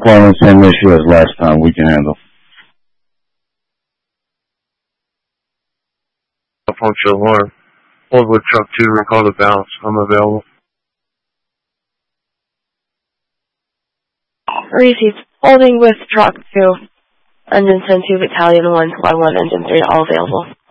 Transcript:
problem, same issue as last time. We can handle. Puncture alarm. Hold with truck 2, recall the bounce. I'm available. Received. Holding with truck 2. Engine 10 2, Battalion 1, Squad 1, Engine 3, all available.